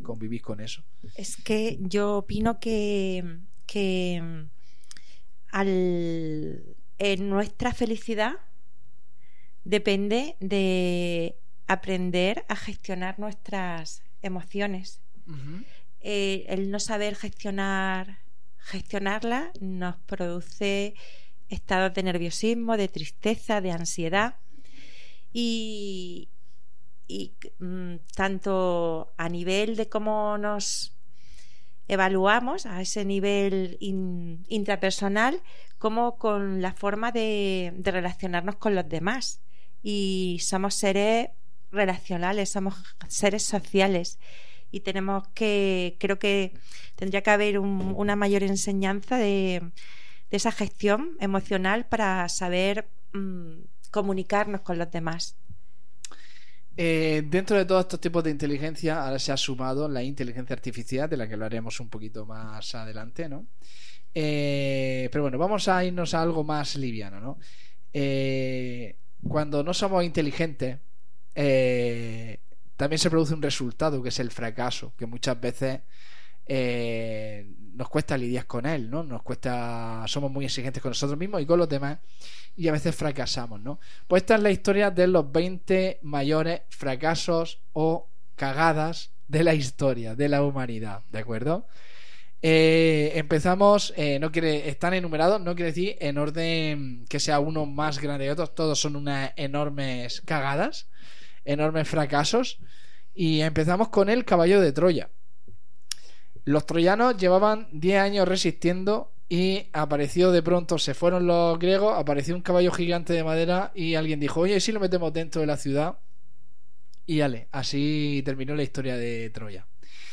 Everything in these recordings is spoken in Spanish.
convivís con eso. Es que yo opino que en nuestra felicidad depende de aprender a gestionar nuestras emociones. Uh-huh. El no saber gestionarla nos produce estados de nerviosismo, de tristeza, de ansiedad y tanto a nivel de cómo nos evaluamos a ese nivel intrapersonal como con la forma de relacionarnos con los demás. Y somos seres relacionales, somos seres sociales y creo que tendría que haber una mayor enseñanza de esa gestión emocional para saber comunicarnos con los demás. Dentro de todos estos tipos de inteligencia ahora se ha sumado la inteligencia artificial, de la que hablaremos un poquito más adelante, ¿no? Pero bueno, vamos a irnos a algo más liviano, ¿no? Cuando no somos inteligentes, también se produce un resultado, que es el fracaso, que muchas veces nos cuesta lidiar con él, ¿no? Somos muy exigentes con nosotros mismos y con los demás, y a veces fracasamos, ¿no? Pues esta es la historia de los 20 mayores fracasos o cagadas de la historia de la humanidad, ¿de acuerdo? Empezamos, están enumerados, no quiere decir en orden que sea uno más grande que otros, todos son unas enormes cagadas, enormes fracasos. Y empezamos con el caballo de Troya. Los troyanos llevaban 10 años resistiendo y apareció de pronto, se fueron los griegos, apareció un caballo gigante de madera y alguien dijo, oye, si lo metemos dentro de la ciudad. Y ale, así terminó la historia de Troya.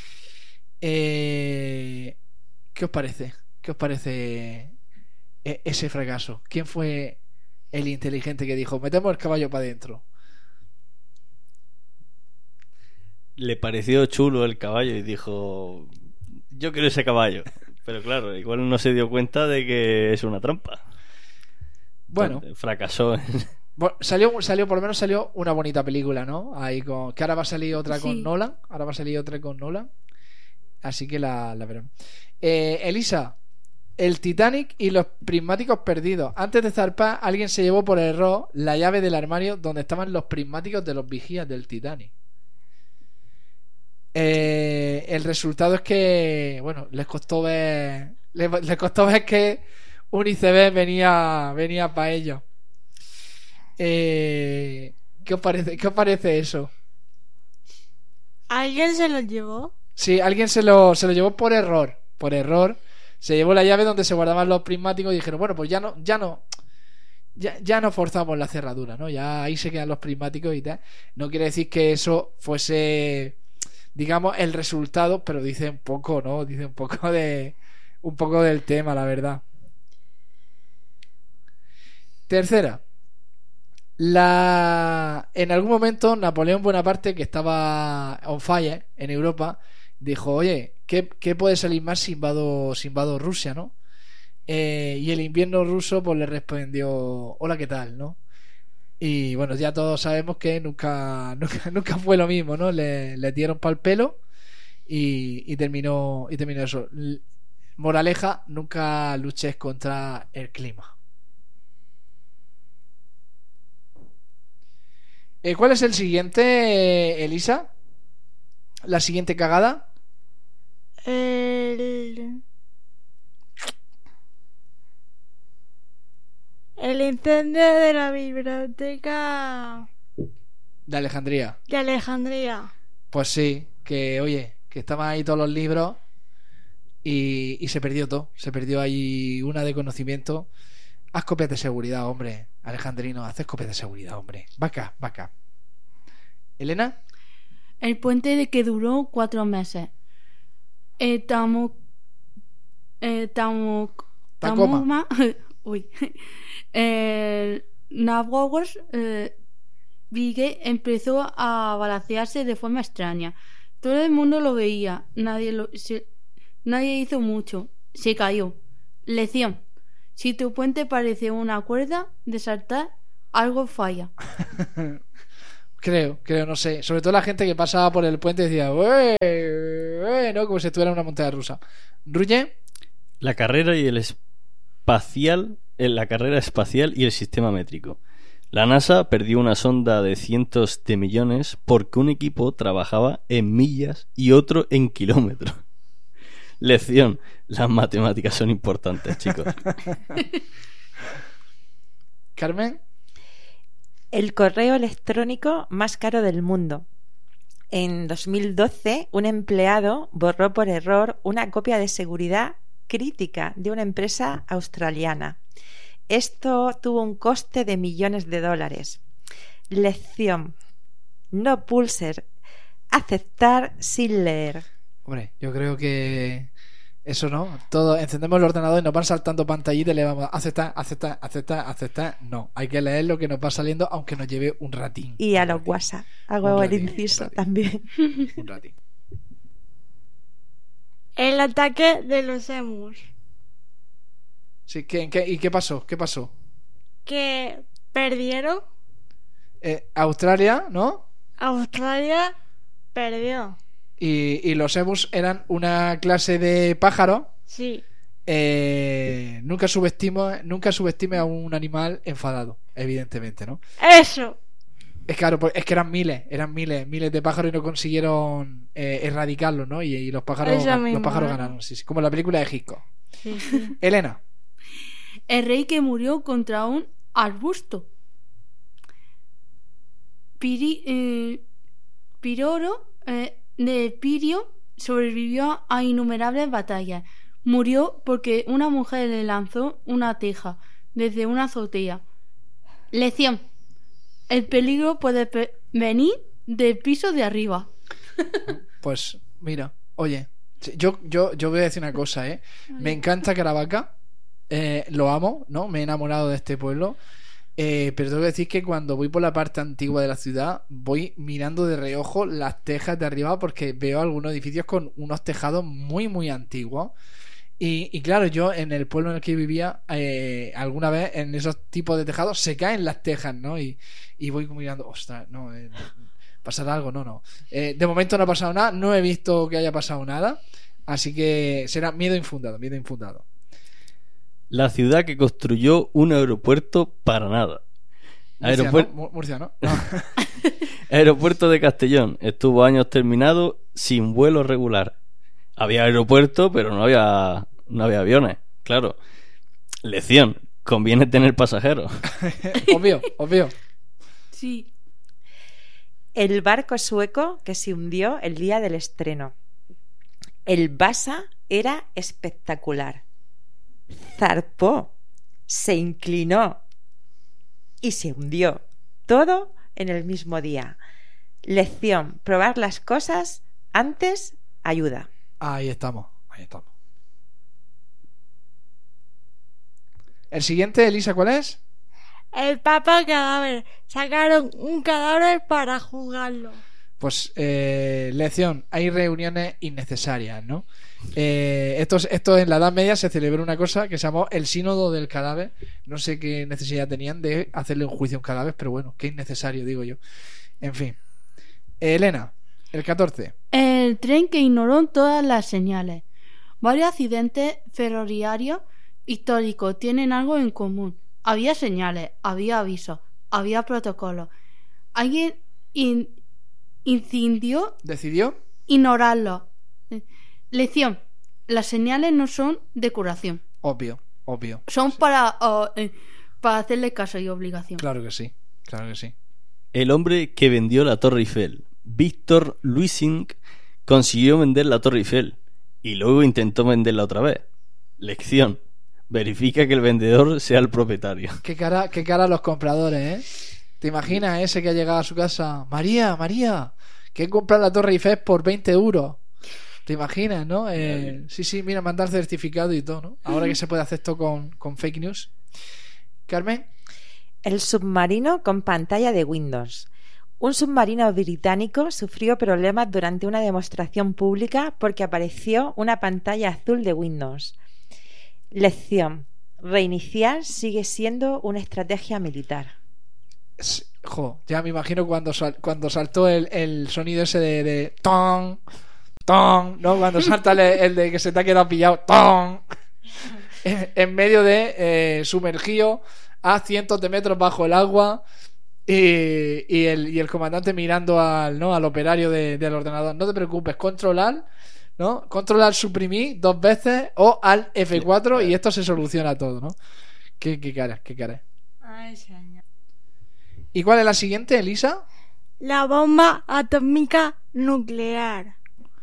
¿Qué os parece? ¿Qué os parece ese fracaso? ¿Quién fue el inteligente que dijo, metemos el caballo para adentro? Le pareció chulo el caballo y dijo, yo quiero ese caballo. Pero claro, igual no se dio cuenta de que es una trampa. Bueno, entonces, fracasó. Bueno, por lo menos salió una bonita película, ¿no? Ahí que ahora va a salir otra con Nolan. Ahora va a salir otra con Nolan. Así que la veremos. Elisa, el Titanic y los prismáticos perdidos. Antes de zarpar, alguien se llevó por error la llave del armario donde estaban los prismáticos de los vigías del Titanic. El resultado es que, bueno, les costó ver que un iceberg venía para ellos. ¿Qué os parece eso? ¿Alguien se lo llevó? Sí, alguien se lo llevó por error. Se llevó la llave donde se guardaban los prismáticos y dijeron, bueno, pues ya no forzamos la cerradura, ¿no? Ya ahí se quedan los prismáticos y tal. No quiere decir que eso fuese, digamos, el resultado, pero dice un poco, ¿no? Dice un poco del tema, la verdad. Tercera. En algún momento Napoleón Bonaparte, que estaba on fire en Europa, dijo, oye, ¿qué puede salir más si invado Rusia, ¿no? Y el invierno ruso pues le respondió, hola, ¿qué tal?, ¿no? Y bueno, ya todos sabemos que nunca fue lo mismo, ¿no? Le dieron pa'l pelo y terminó eso. Moraleja, nunca luches contra el clima. ¿Cuál es el siguiente, Elisa? ¿La siguiente cagada? El incendio de la biblioteca De Alejandría. Pues sí, que oye, que estaban ahí todos los libros y se perdió todo. Se perdió ahí una de conocimiento. Haz copias de seguridad, hombre. Alejandrino, haces copias de seguridad, hombre. Va acá. ¿Elena? El puente de que duró 4 meses. Tacoma. Uy. Navogos Vigue empezó a balancearse de forma extraña. Todo el mundo lo veía. Nadie hizo mucho. Se cayó. Lección: si tu puente parece una cuerda de saltar, algo falla. Creo, no sé. Sobre todo la gente que pasaba por el puente decía, ¡uey! sube, ¿no? Como si estuviera en una montaña rusa. Ruye, La carrera espacial y el sistema métrico. La NASA perdió una sonda de cientos de millones porque un equipo trabajaba en millas y otro en kilómetros. Lección: las matemáticas son importantes, chicos. Carmen, El correo electrónico más caro del mundo. En 2012, un empleado borró por error una copia de seguridad crítica de una empresa australiana. Esto tuvo un coste de millones de dólares. Lección: no pulses aceptar sin leer. hombre, yo creo que eso no. Todo, encendemos el ordenador y nos van saltando pantallitas y le vamos a aceptar, aceptar, aceptar, aceptar. No, hay que leer lo que nos va saliendo, aunque nos lleve un ratín. Y a Un los ratín, WhatsApp. Hago Un el ratín, inciso un ratín. también. Un ratín. El ataque de los emus. Sí, ¿y qué pasó? ¿Qué pasó? Que perdieron. Australia, ¿no? Australia perdió. Y los emus eran una clase de pájaros. Sí. Nunca subestime a un animal enfadado, evidentemente, ¿no? Eso. Es claro, es que eran miles de pájaros y no consiguieron erradicarlos, ¿no? Y los pájaros, Eso mismo, los pájaros ¿eh? ganaron, sí, sí, como en la película de Hitchcock. Sí, sí. Elena, El rey que murió contra un arbusto. Piroro de Pirio sobrevivió a innumerables batallas. Murió porque una mujer le lanzó una teja desde una azotea. Lección: el peligro puede venir del piso de arriba. pues mira, oye, yo voy a decir una cosa, ¿eh? Me encanta Caravaca, lo amo, ¿no? Me he enamorado de este pueblo. Pero tengo que decir que cuando voy por la parte antigua de la ciudad voy mirando de reojo las tejas de arriba porque veo algunos edificios con unos tejados muy muy antiguos y claro, yo en el pueblo en el que vivía alguna vez en esos tipos de tejados se caen las tejas, ¿no? Y voy mirando, ostras, no, ¿pasará algo? No. De momento no ha pasado nada, no he visto que haya pasado nada, así que será miedo infundado. La ciudad que construyó un aeropuerto para nada. Murcia, ¿no? No. Aeropuerto de Castellón. Estuvo años terminado sin vuelo regular. Había aeropuerto, pero no había aviones. Claro. Lección: conviene tener pasajeros. Obvio. Sí. El barco sueco que se hundió el día del estreno. El Vasa era espectacular. Zarpó, se inclinó y se hundió. Todo en el mismo día. Lección: probar las cosas antes ayuda. Ahí estamos. El siguiente, Elisa, ¿cuál es? El Papa Cadáver. Sacaron un cadáver para jugarlo. Pues lección, hay reuniones innecesarias, ¿no? Esto en la Edad Media se celebró una cosa que se llamó el sínodo del cadáver. No sé qué necesidad tenían de hacerle un juicio a un cadáver, pero bueno, qué innecesario, digo yo. En fin. Elena, el 14. El tren que ignoró todas las señales. Varios accidentes ferroviarios históricos tienen algo en común. Había señales, había avisos, había protocolos. Alguien ¿Decidió? ignorarlos. Lección: las señales no son decoración. Obvio. Son para hacerle caso y obligación. Claro que sí. El hombre que vendió la Torre Eiffel. Víctor Luising consiguió vender la Torre Eiffel y luego intentó venderla otra vez. Lección: verifica que el vendedor sea el propietario. Qué cara los compradores, ¿eh? ¿Te imaginas ese que ha llegado a su casa? María, que he comprado la Torre Eiffel por 20 euros. ¿Te imaginas, no? Sí, mira, mandar certificado y todo, ¿no? Ahora que se puede hacer esto con fake news. Carmen. El submarino con pantalla de Windows. Un submarino británico sufrió problemas durante una demostración pública porque apareció una pantalla azul de Windows. Lección: reiniciar sigue siendo una estrategia militar. Ya me imagino cuando saltó el sonido ese de ton, ¡Ton! ¿No? Cuando salta el de que se te ha quedado pillado, ¡ton! En medio de sumergido a cientos de metros bajo el agua y el comandante mirando al operario del ordenador. No te preocupes, controlar, ¿no? Controlar, suprimir 2 veces o al F4 y esto se soluciona todo, ¿no? Qué cara. Ay, señor. ¿Y cuál es la siguiente, Elisa? La bomba atómica nuclear.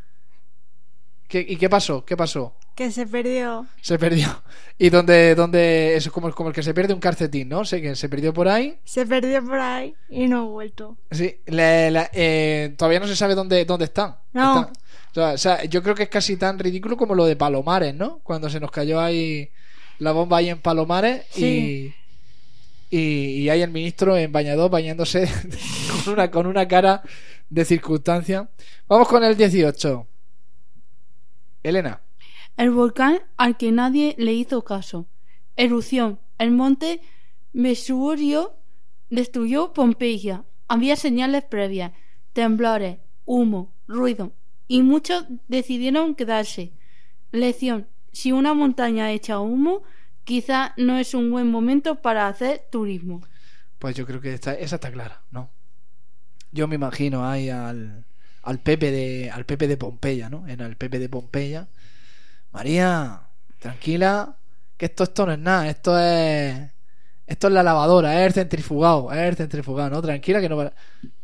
¿Y qué pasó? ¿Qué pasó? Que se perdió. Se perdió. ¿Y dónde es como el que se pierde un calcetín, ¿no? Sé que se perdió por ahí. Se perdió por ahí y no ha vuelto. Sí, todavía no se sabe dónde están. No. O sea, yo creo que es casi tan ridículo como lo de Palomares, ¿no? Cuando se nos cayó ahí la bomba ahí en Palomares Sí. y hay el ministro en bañador bañándose con una cara de circunstancia. Vamos con el 18. Elena. El volcán al que nadie le hizo caso. Erupción. El monte Vesubio destruyó Pompeya. Había señales previas. Temblores, humo, ruido. Y muchos decidieron quedarse. Lección. Si una montaña echa humo, quizá no es un buen momento para hacer turismo. Pues yo creo que esa está clara, ¿no? Yo me imagino ahí al Pepe de Pompeya, ¿no? En el Pepe de Pompeya. María, tranquila, que esto no es nada, esto es la lavadora, es el centrifugado, ¿no? Tranquila que no va...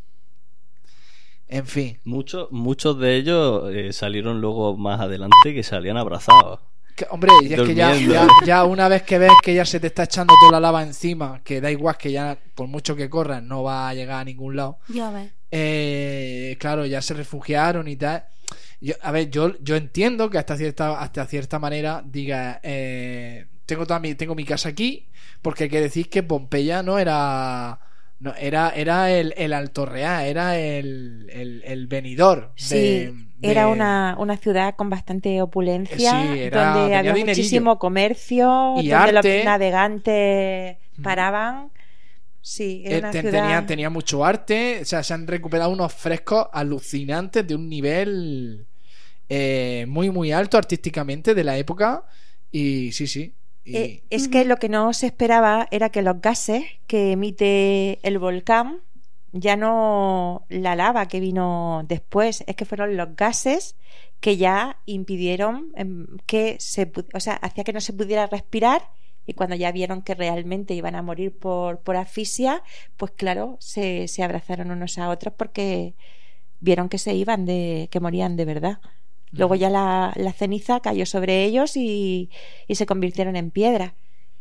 En fin. Muchos de ellos salieron luego más adelante que salían abrazados. Hombre, y es que ya una vez que ves que ya se te está echando toda la lava encima, que da igual que ya por mucho que corras no va a llegar a ningún lado. Ya ves. Claro, ya se refugiaron y tal. Yo entiendo que hasta cierta manera diga, tengo mi casa aquí, porque hay que decir que Pompeya no era el Alto Real, era el Benidorm. Sí, era una ciudad con bastante opulencia, Sí, donde había dinerillo. muchísimo comercio, Y donde arte. los navegantes paraban. Sí, era una ciudad... tenía mucho arte. O sea, se han recuperado unos frescos alucinantes de un nivel muy muy alto artísticamente de la época. Y sí. Es que lo que no se esperaba era que los gases que emite el volcán, ya no la lava que vino después, es que fueron los gases que ya impidieron hacía que no se pudiera respirar, y cuando ya vieron que realmente iban a morir por asfixia, pues claro, se abrazaron unos a otros porque vieron que que morían de verdad. Luego ya la ceniza cayó sobre ellos y se convirtieron en piedra.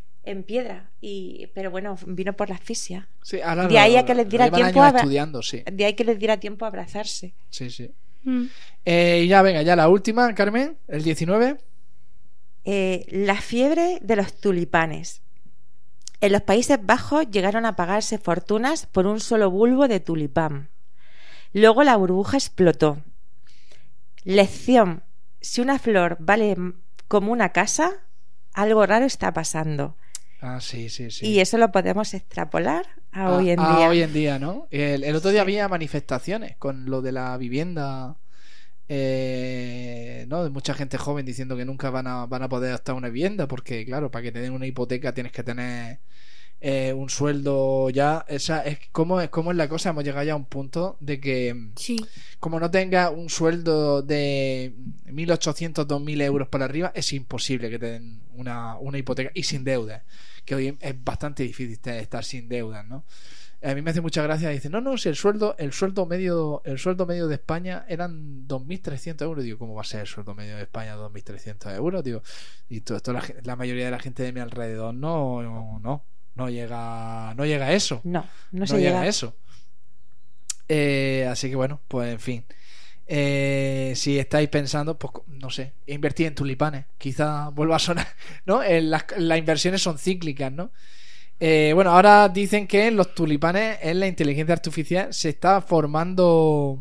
Pero bueno, vino por la asfixia. Sí, de ahí a que les diera tiempo estudiando, sí. De ahí que les diera tiempo a abrazarse. Sí. Y ya, venga, ya la última, Carmen, el 19. La fiebre de los tulipanes. En los Países Bajos llegaron a pagarse fortunas por un solo bulbo de tulipán. Luego la burbuja explotó. Lección: si una flor vale como una casa, algo raro está pasando. Sí. Y eso lo podemos extrapolar a hoy en día. Hoy en día, ¿no? El otro día había manifestaciones con lo de la vivienda, ¿no? De mucha gente joven diciendo que nunca van a poder optar una vivienda porque, claro, para que te den una hipoteca tienes que tener un sueldo ya. ¿Cómo es la cosa? Hemos llegado ya a un punto de que como no tengas un sueldo de 1.800, 2.000 euros para arriba, es imposible que te den una hipoteca y sin deudas, que hoy es bastante difícil estar sin deudas, ¿no? A mí me hace mucha gracia, dice, no, si el sueldo medio de España eran 2.300 euros. Digo, ¿cómo va a ser el sueldo medio de España 2.300 euros? Digo, y todo esto la mayoría de la gente de mi alrededor no llega a eso. No se llega a eso. Así que bueno, pues en fin. Si estáis pensando, pues no sé, invertir en tulipanes, quizá vuelva a sonar, ¿no? Las inversiones son cíclicas, ¿no? Bueno, ahora dicen que los tulipanes en la inteligencia artificial se está formando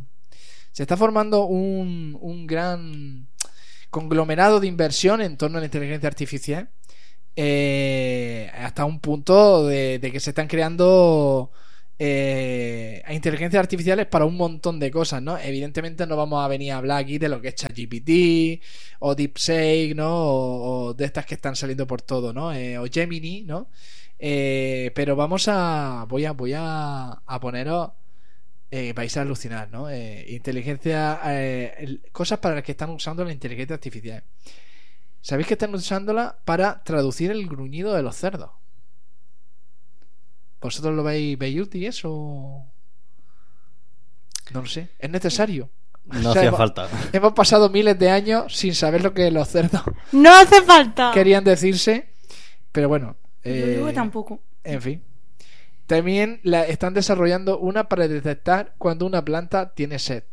un gran conglomerado de inversión en torno a la inteligencia artificial, hasta un punto de que se están creando a inteligencias artificiales para un montón de cosas, ¿no? Evidentemente no vamos a venir a hablar aquí de lo que es ChatGPT o DeepSeek, ¿no? O de estas que están saliendo por todo, ¿no? O Gemini, ¿no? Pero voy a poneros, vais a alucinar, ¿no? Cosas para las que están usando la inteligencia artificial. ¿Sabéis que están usándola para traducir el gruñido de los cerdos? ¿Vosotros lo veis útil eso? No lo sé. ¿Es necesario? No O sea, hacía falta. Hemos pasado miles de años sin saber lo que los cerdos No hace falta. querían decirse. Pero bueno. Yo digo que tampoco. En fin. También están desarrollando una para detectar cuando una planta tiene sed.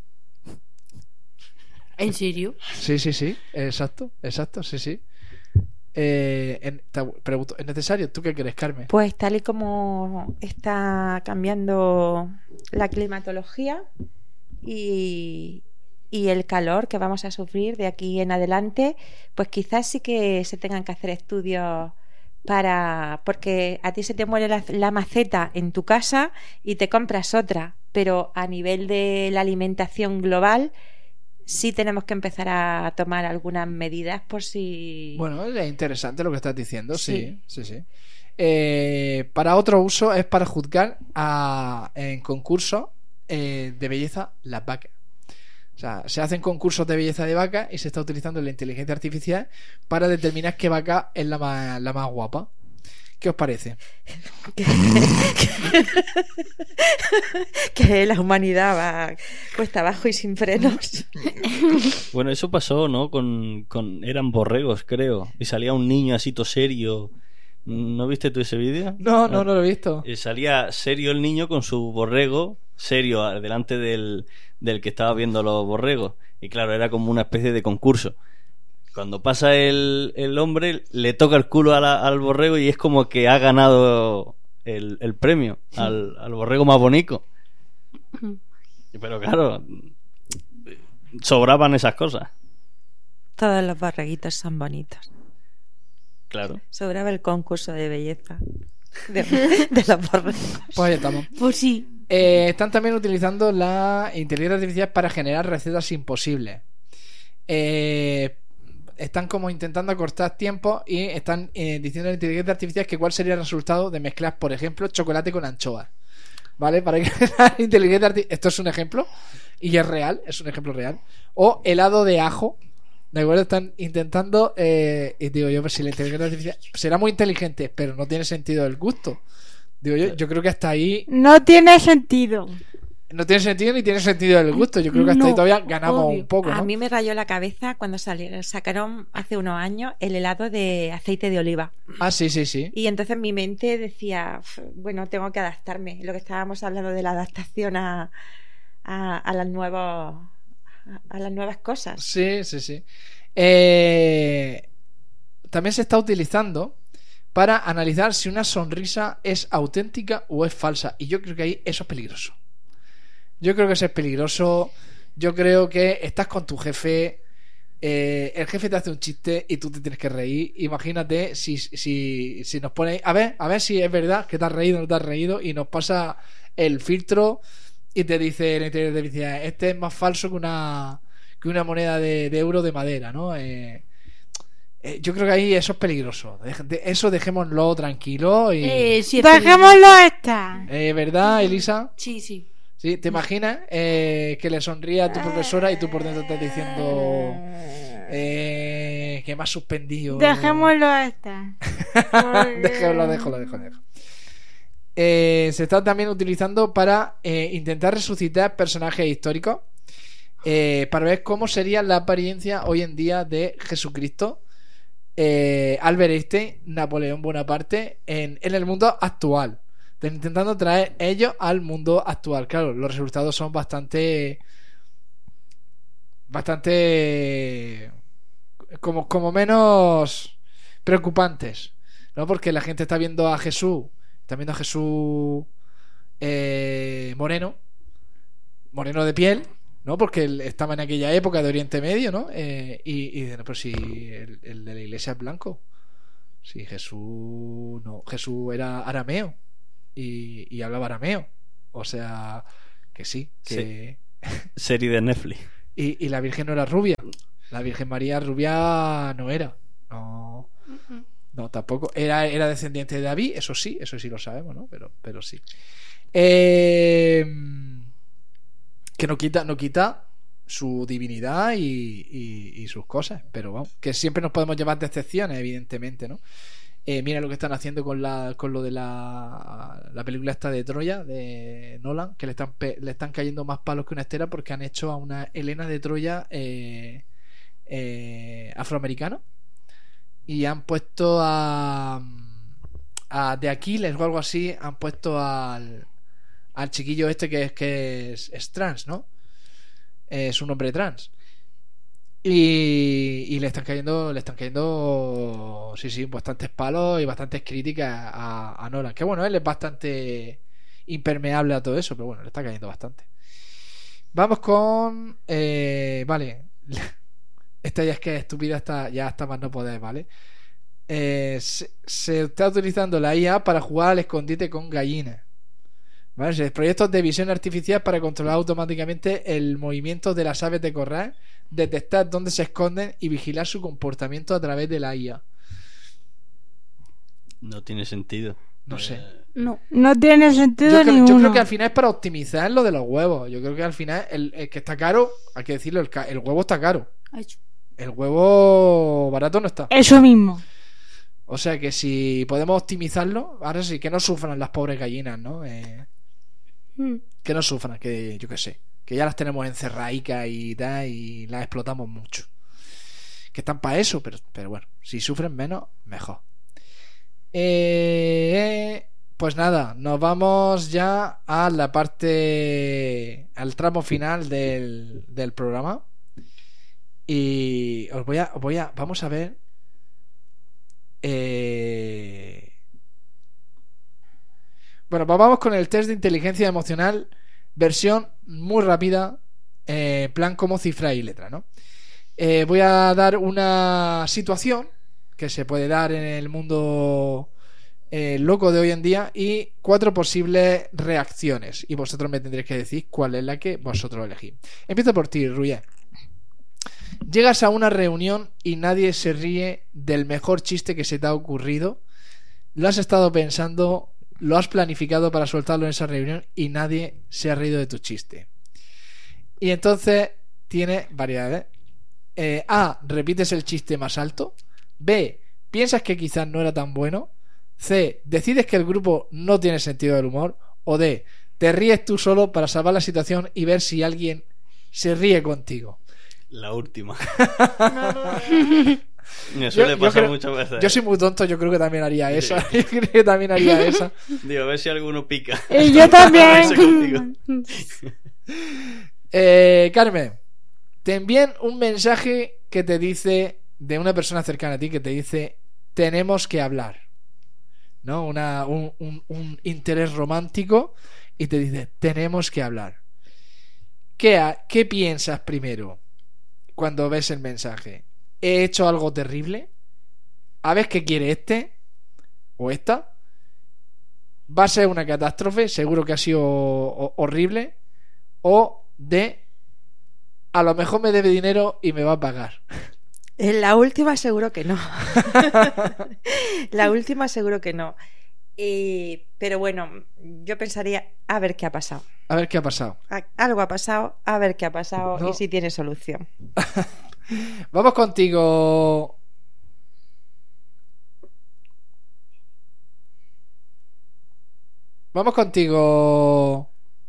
¿En serio? Sí. Exacto, sí. Pregunto, ¿es necesario? ¿Tú qué crees, Carmen? Pues tal y como está cambiando la climatología y el calor que vamos a sufrir de aquí en adelante, pues quizás sí que se tengan que hacer estudios porque a ti se te muere la maceta en tu casa y te compras otra, pero a nivel de la alimentación global sí tenemos que empezar a tomar algunas medidas por si... Bueno, es interesante lo que estás diciendo, sí. Sí. Para otro uso es para juzgar en concursos de belleza las vacas. O sea, se hacen concursos de belleza de vaca y se está utilizando la inteligencia artificial para determinar qué vaca es la más guapa. ¿Qué os parece? Que la humanidad va cuesta abajo y sin frenos. Bueno, eso pasó, ¿no? Eran borregos, creo. Y salía un niño así todo serio. ¿No viste tú ese vídeo? No lo he visto. Salía serio el niño con su borrego, serio, delante del que estaba viendo los borregos. Y claro, era como una especie de concurso. Cuando pasa el hombre, le toca el culo al borrego y es como que ha ganado el premio al borrego más bonito. Pero claro, sobraban esas cosas. Todos los borreguitos son bonitos. Claro. Sobraba el concurso de belleza de los borregos. Pues ahí estamos. Pues sí. Están también utilizando la inteligencia artificial para generar recetas imposibles. Están como intentando acortar tiempo y están diciendo a la inteligencia artificial que cuál sería el resultado de mezclar, por ejemplo, chocolate con anchoas. ¿Vale? Para que la inteligencia artificial... Esto es un ejemplo y es real, es un ejemplo real. O helado de ajo. ¿De acuerdo? Están intentando... y digo yo, pues si la inteligencia artificial será muy inteligente, pero no tiene sentido el gusto. Digo yo creo que hasta ahí No tiene sentido. no tiene sentido ni tiene sentido el gusto. Yo creo que hasta ahí No, todavía ganamos obvio. un poco, ¿no? A mí me rayó la cabeza cuando sacaron hace unos años el helado de aceite de oliva. Ah, sí. Y entonces mi mente decía, bueno, tengo que adaptarme. Lo que estábamos hablando de la adaptación a las nuevas cosas. Sí. También se está utilizando para analizar si una sonrisa es auténtica o es falsa. Y yo creo que ahí eso es peligroso. Yo creo que eso es peligroso. Yo creo que estás con tu jefe, el jefe te hace un chiste y tú te tienes que reír. Imagínate si nos pone a ver si es verdad que te has reído o no te has reído, y nos pasa el filtro y te dice la inteligencia artificial, este es más falso que una moneda de euro de madera, ¿no? Yo creo que ahí eso es peligroso. Eso dejémoslo tranquilo y... Sí, es Dejémoslo estar. ¿verdad, Elisa? Sí. ¿Sí? ¿Te imaginas que le sonríe a tu profesora y tú por dentro estás diciendo que me has suspendido? Dejémoslo estar. Déjalo. Se está también utilizando para intentar resucitar personajes históricos, para ver cómo sería la apariencia hoy en día de Jesucristo, Albert Einstein, Napoleón Bonaparte en el mundo actual. Están intentando traer ellos al mundo actual. Claro, los resultados son bastante como menos preocupantes, ¿no? Porque la gente está viendo a Jesús moreno de piel, ¿no? Porque él estaba en aquella época de Oriente Medio, ¿no? Y dicen, pero si el de la iglesia es blanco, si Jesús era arameo, y hablaba arameo. O sea, que sí, que... Serie de Netflix. Y la Virgen no era rubia. La Virgen María rubia no era. No, no tampoco. Era descendiente de David, eso sí lo sabemos, ¿no? Pero sí. Que no quita su divinidad y sus cosas. Pero vamos, que siempre nos podemos llevar de excepciones, evidentemente, ¿no? Mira lo que están haciendo con lo de la película esta de Troya de Nolan, que le están cayendo más palos que una estera porque han hecho a una Helena de Troya afroamericana y han puesto de Aquiles o algo así, han puesto al chiquillo este que es trans, ¿no? Es un hombre trans. Y le están cayendo sí, bastantes palos y bastantes críticas a Nolan, que bueno, él es bastante impermeable a todo eso, pero bueno, le está cayendo bastante. Vamos con vale, esta ya es que es estúpida, ya está más no poder, ¿vale? Se está utilizando la IA para jugar al escondite con gallinas, ¿vale? Proyectos de visión artificial para controlar automáticamente el movimiento de las aves de corral, detectar dónde se esconden y vigilar su comportamiento a través de la IA. No tiene sentido. No sé. No tiene sentido ninguno. Yo creo que al final es para optimizar lo de los huevos. Yo creo que al final el que está caro, hay que decirlo, el huevo está caro. El huevo barato no está. Eso mismo. O sea que si podemos optimizarlo, ahora sí, que no sufran las pobres gallinas, ¿no? Que no sufran, que yo qué sé, que ya las tenemos encerradicas y tal, y las explotamos mucho. Que están para eso, pero bueno, si sufren menos, mejor. Pues nada, nos vamos ya a la parte, al tramo final del programa. Y os vamos a ver. Bueno, pues vamos con el test de inteligencia emocional, versión muy rápida, plan como cifra y letra, ¿no? Voy a dar una situación que se puede dar en el mundo loco de hoy en día y 4 posibles reacciones, y vosotros me tendréis que decir cuál es la que vosotros elegís. Empiezo por ti, Ruyer. Llegas a una reunión y nadie se ríe del mejor chiste que se te ha ocurrido. Lo has estado pensando, lo has planificado para soltarlo en esa reunión y nadie se ha reído de tu chiste. Y entonces tiene variedades. A. Repites el chiste más alto. B. Piensas que quizás no era tan bueno. C. Decides que el grupo no tiene sentido del humor. O D. Te ríes tú solo para salvar la situación y ver si alguien se ríe contigo. La última. Me suele pasar muchas veces. Yo soy muy tonto, yo creo que también haría esa. Yo creo que también haría esa. Digo, a ver si alguno pica. Y yo también. Carmen, te envían un mensaje que te dice, de una persona cercana a ti, que te dice: tenemos que hablar, ¿no? Un interés romántico, y te dice: tenemos que hablar. ¿Qué piensas primero cuando ves el mensaje? ¿He hecho algo terrible? ¿A ver qué quiere este o esta? ¿Va a ser una catástrofe? Seguro que ha sido horrible. O D. A lo mejor me debe dinero y me va a pagar. En la última seguro que no. La última seguro que no. Pero bueno, yo pensaría a ver qué ha pasado. A ver qué ha pasado. Algo ha pasado, a ver qué ha pasado, no. Y si tiene solución. Vamos contigo. Vamos contigo.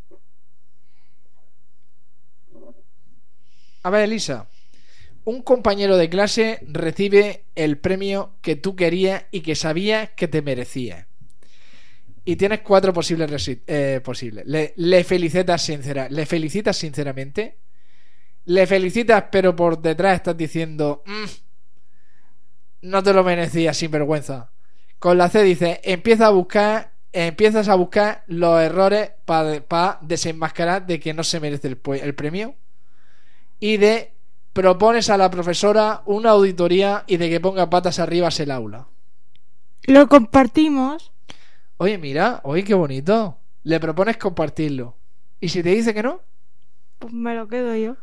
A ver, Elisa. Un compañero de clase recibe el premio que tú querías y que sabías que te merecías. Y tienes 4 posibles posibles. Le felicitas sinceramente. Le felicitas, pero por detrás estás diciendo: no te lo merecías, sinvergüenza. Con la C dices: empiezas a buscar los errores para desenmascarar de que no se merece el premio. Y D, propones a la profesora una auditoría y de que ponga patas arriba el aula. Lo compartimos. Oye, mira, oye, qué bonito. Le propones compartirlo. ¿Y si te dice que no? Pues me lo quedo yo.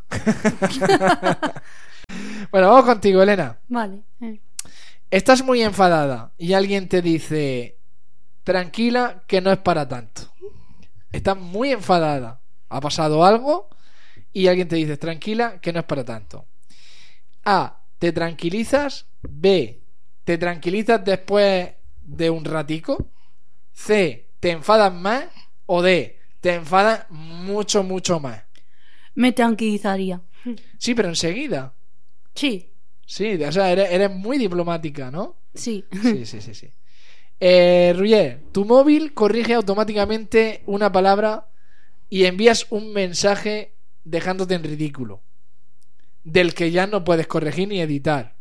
Bueno, vamos contigo, Elena. Vale. Estás muy enfadada y alguien te dice, tranquila, que no es para tanto. Estás muy enfadada. Ha pasado algo y alguien te dice, tranquila, que no es para tanto. A, te tranquilizas. B, te tranquilizas después de un ratico. C, te enfadas más. O D, te enfadas mucho, mucho más. Me tranquilizaría. Sí, pero enseguida. Sí, Sí, o sea, eres muy diplomática, ¿no? sí. Sí. Roger, tu móvil corrige automáticamente una palabra y envías un mensaje dejándote en ridículo, del que ya no puedes corregir ni editar.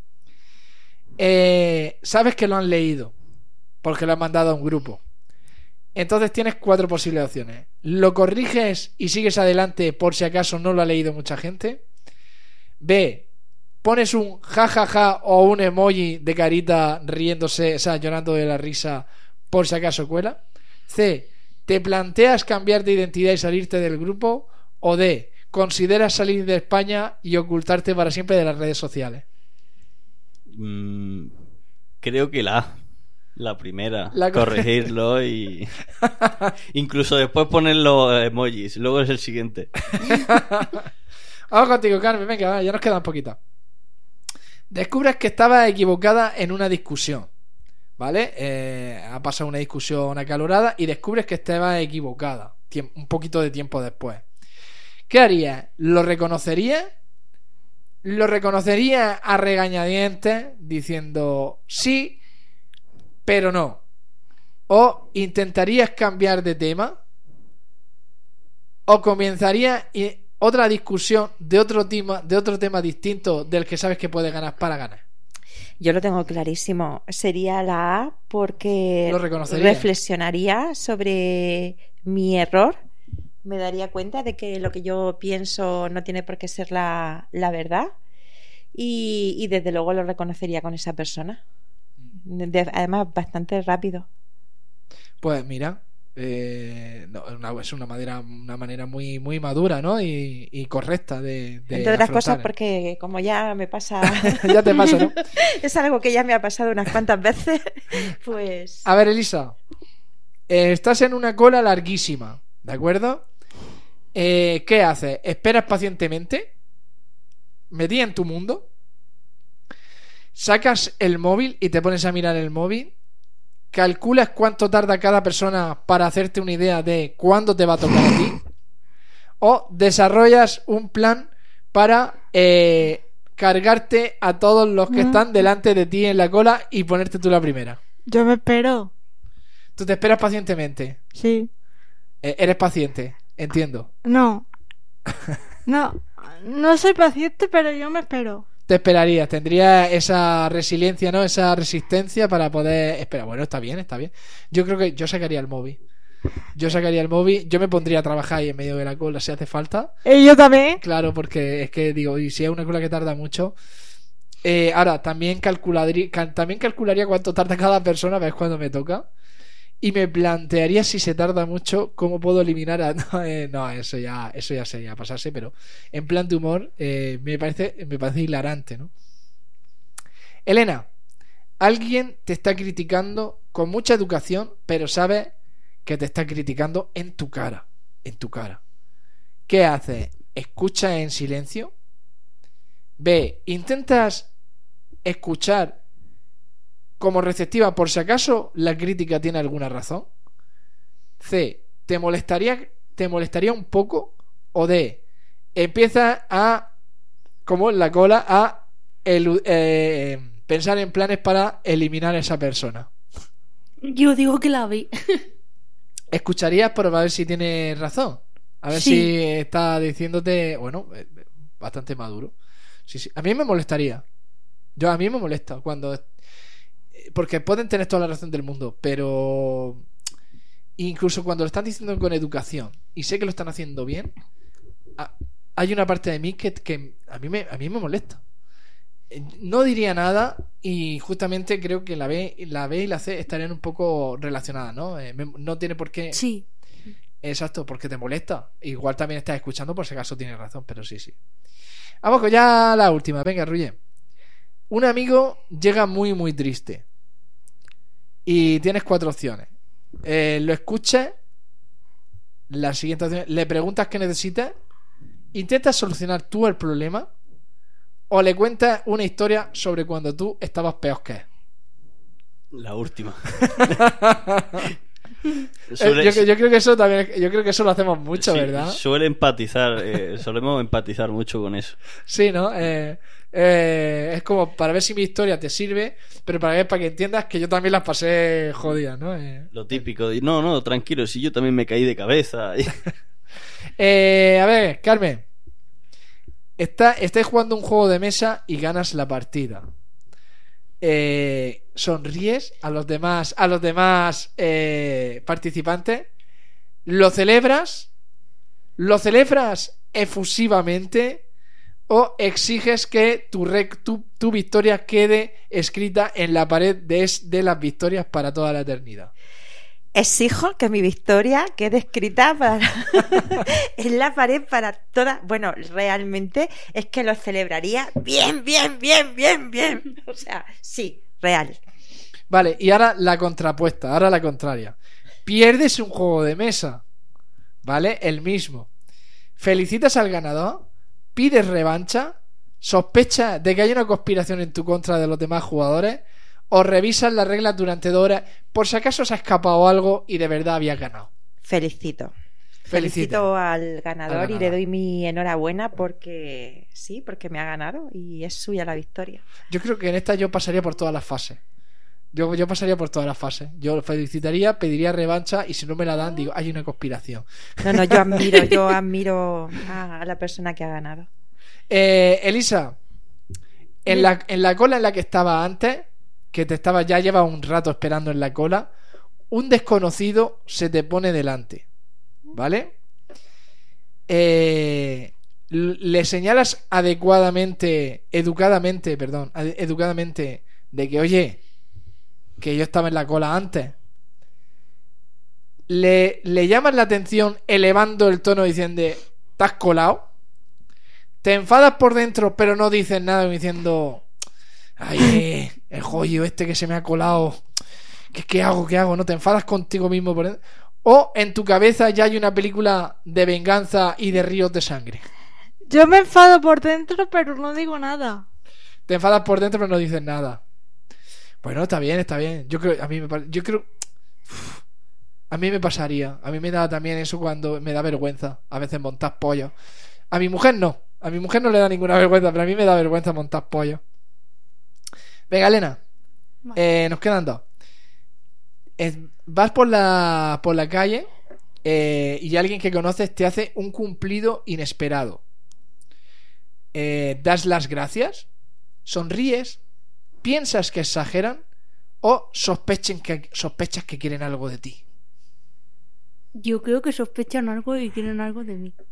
Sabes que lo han leído porque lo han mandado a un grupo. Entonces tienes 4 posibles opciones. Lo corriges y sigues adelante por si acaso no lo ha leído mucha gente. B, pones un jajaja o un emoji de carita riéndose, o sea, llorando de la risa por si acaso cuela. C, te planteas cambiar de identidad y salirte del grupo. O D, consideras salir de España y ocultarte para siempre de las redes sociales. Creo que la primera, La corregirlo y incluso después poner los emojis, luego es el siguiente. Vamos contigo, Carmen, venga, va, ya nos queda un poquito. Descubres que estabas equivocada en una discusión, ¿vale? Ha pasado una discusión acalorada y descubres que estabas equivocada un poquito de tiempo después. ¿Qué harías? ¿Lo reconocerías? ¿Lo reconocerías a regañadientes diciendo sí, pero no? ¿O intentarías cambiar de tema? ¿O comenzarías otra discusión de otro tema distinto del que sabes que puedes ganar para ganar? Yo lo tengo clarísimo. Sería la A porque ¿Lo reconocería? reflexionaría sobre mi error. Me daría cuenta de que lo que yo pienso no tiene por qué ser la verdad. Y desde luego lo reconocería con esa persona. Además, bastante rápido. Pues mira, es una manera muy, muy madura, ¿no? Y correcta de entre otras afrontar, cosas porque como ya me pasa ya te pasa, ¿no? es algo que ya me ha pasado unas cuantas veces. Pues A ver, Elisa, estás en una cola larguísima, ¿de acuerdo? ¿Qué haces? ¿Esperas pacientemente? ¿Metí en tu mundo? ¿Sacas el móvil y te pones a mirar el móvil? ¿Calculas cuánto tarda cada persona para hacerte una idea de cuándo te va a tocar a ti? ¿O desarrollas un plan para cargarte a todos los que están delante de ti en la cola y ponerte tú la primera? Yo me espero. Tú te esperas pacientemente. Sí. Eres paciente, entiendo. No. No soy paciente, pero yo me espero. Te esperarías, tendrías esa resiliencia, ¿no? Esa resistencia para poder esperar. Bueno, está bien. Yo creo que yo sacaría el móvil. Yo me pondría a trabajar ahí en medio de la cola si hace falta. ¿Y yo también? Claro, porque es que digo, y si es una cola que tarda mucho. Ahora, también calcularía cuánto tarda cada persona, ves cuando me toca. Y me plantearía si se tarda mucho, cómo puedo eliminar a... No, eso ya sería pasarse, pero en plan de humor me parece hilarante, ¿no? Elena, alguien te está criticando con mucha educación, pero sabes que te está criticando en tu cara. ¿Qué haces? ¿Escuchas en silencio? B, ¿intentas escuchar como receptiva por si acaso la crítica tiene alguna razón? C, ¿te molestaría un poco? O D, empiezas a, como en la cola, a pensar en planes para eliminar a esa persona. Yo digo que la vi. ¿Escucharías para ver si tiene razón? A ver Sí. si está diciéndote, bueno, bastante maduro. Sí. A mí me molestaría. A mí me molesta cuando... Porque pueden tener toda la razón del mundo, pero incluso cuando lo están diciendo con educación y sé que lo están haciendo bien, hay una parte de mí que a mí me molesta. No diría nada y justamente creo que la B y la C estarían un poco relacionadas, ¿no? No tiene por qué... Sí. Exacto, porque te molesta. Igual también estás escuchando por si acaso tienes razón, pero sí, sí. Vamos con ya la última. Venga, Ruye. Un amigo llega muy, muy triste. Y tienes 4 opciones. Lo escuchas. La siguiente opción. Le preguntas qué necesitas. Intentas solucionar tú el problema. O le cuentas una historia sobre cuando tú estabas peor que él. La última. Yo creo que eso también, yo creo que eso lo hacemos mucho, Sí, ¿verdad? solemos empatizar mucho con eso. Sí, ¿no? Es como para ver si mi historia te sirve, pero para que entiendas que yo también las pasé jodidas, ¿no? Lo típico de, no, tranquilo, si yo también me caí de cabeza. A ver, Carmen. Estáis jugando un juego de mesa y ganas la partida. Sonríes a los demás participantes. Lo celebras efusivamente o exiges que tu victoria quede escrita en la pared de las victorias para toda la eternidad. Exijo que mi victoria quede escrita en la pared para toda. Bueno, realmente es que lo celebraría bien. O sea, sí, real. Vale, y ahora la contrapuesta, ahora la contraria. Pierdes un juego de mesa, ¿vale? El mismo. Felicitas al ganador, pides revancha, sospechas de que hay una conspiración en tu contra de los demás jugadores, o revisas las reglas durante 2 horas por si acaso se ha escapado algo y de verdad habías ganado. Felicito al ganador y le doy mi enhorabuena porque sí, porque me ha ganado y es suya la victoria. Yo creo que en esta yo pasaría por todas las fases. Yo pasaría por todas las fases. Yo lo felicitaría, pediría revancha y si no me la dan, digo, hay una conspiración. No, yo admiro a la persona que ha ganado. Elisa, en la cola en la que estaba antes, que ya llevas un rato esperando en la cola, un desconocido se te pone delante, ¿vale? Le señalas educadamente de que, oye, que yo estaba en la cola antes. Le llamas la atención elevando el tono diciendo, ¿te has colado? Te enfadas por dentro pero no dices nada diciendo, ay, el joyo este que se me ha colado, ¿qué hago? ¿No? Te enfadas contigo mismo por dentro. O en tu cabeza ya hay una película de venganza y de ríos de sangre. Yo me enfado por dentro, pero no digo nada. Te enfadas por dentro pero no dices nada. Bueno, está bien. A mí me pasaría. A mí me da también eso cuando me da vergüenza. A veces montar pollo. A mi mujer no. A mi mujer no le da ninguna vergüenza, pero a mí me da vergüenza montar pollo. Venga, Elena. Vale. Nos quedan 2. Vas por la calle y alguien que conoces te hace un cumplido inesperado. Das las gracias, sonríes, piensas que exageran o sospechas que quieren algo de ti. Yo creo que sospechan algo y quieren algo de mí.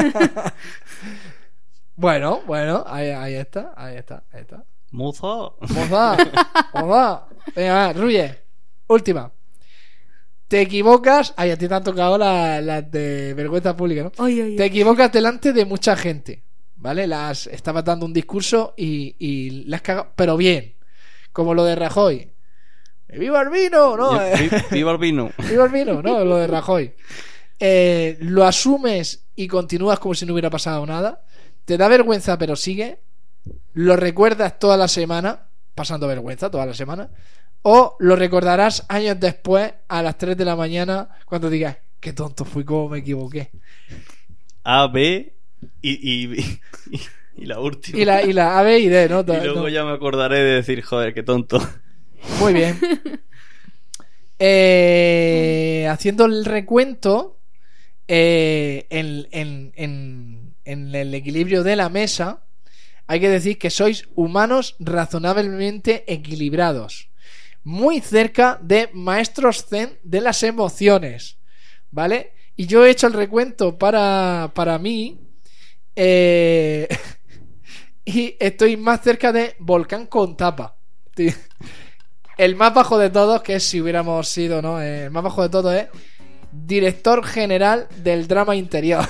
Bueno, ahí está. Moza. Moza. Venga, va, Ruye. Última. Te equivocas. Ay, a ti te han tocado las de vergüenza pública, ¿no? Oye. Te equivocas delante de mucha gente, ¿vale? Estabas dando un discurso y las cagas, pero bien. Como lo de Rajoy. ¡Viva el vino! ¿No? Viva el vino. Viva el vino, ¿no? Lo de Rajoy. Lo asumes y continúas como si no hubiera pasado nada. Te da vergüenza, pero sigue. Lo recuerdas toda la semana, pasando vergüenza toda la semana. O lo recordarás años después, a las 3 de la mañana, cuando digas, qué tonto fui, cómo me equivoqué. A, B y la última. Y la A, B y D, ¿no? Y luego ya me acordaré de decir, joder, qué tonto. Muy bien. Haciendo el recuento, en el equilibrio de la mesa, hay que decir que sois humanos razonablemente equilibrados, muy cerca de maestros zen de las emociones, ¿vale? Y yo he hecho el recuento para mí, Y estoy más cerca de volcán con tapa. Sí. El más bajo de todos, que es si hubiéramos sido, ¿no? El más bajo de todos es director general del drama interior.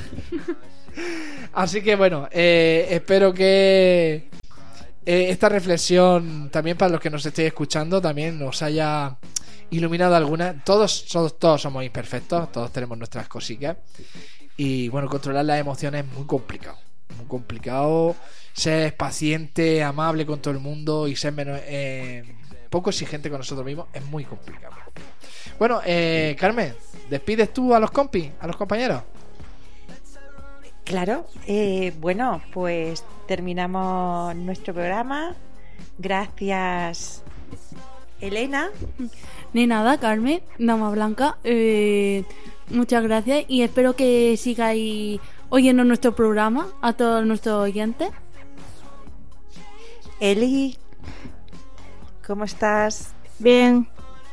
Así que bueno, espero que esta reflexión también para los que nos estéis escuchando también nos haya iluminado alguna. Todos somos imperfectos, todos tenemos nuestras cositas. Y bueno, controlar las emociones es muy complicado. Muy complicado. Ser paciente, amable con todo el mundo y ser menos poco exigente con nosotros mismos es muy complicado. Bueno, Carmen, ¿despides tú a los compis, a los compañeros? Claro, bueno, pues terminamos nuestro programa. Gracias, Elena. De nada, Carmen, Dama Blanca. Muchas gracias y espero que sigáis oyendo nuestro programa a todos nuestros oyentes. Eli, ¿cómo estás? Bien.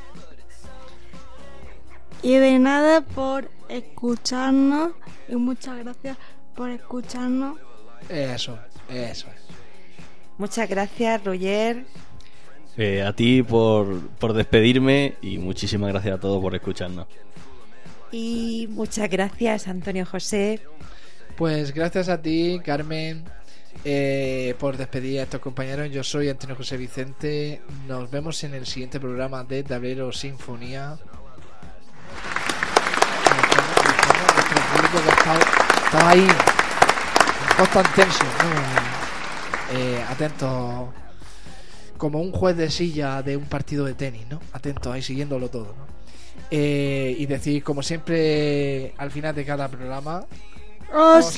Y de nada por escucharnos. Y muchas gracias por escucharnos. Eso es. Muchas gracias, Roger. A ti por despedirme y muchísimas gracias a todos por escucharnos. Y muchas gracias, Antonio José. Pues gracias a ti, Carmen, por despedir a estos compañeros. Yo soy Antonio José Vicente. Nos vemos en el siguiente programa de Tablero Sinfonía. Nuestro público que está ahí, tan tenso, ¿no? Atentos, como un juez de silla de un partido de tenis, ¿no? Atentos ahí, siguiéndolo todo, ¿no? Y decir, como siempre, al final de cada programa, Os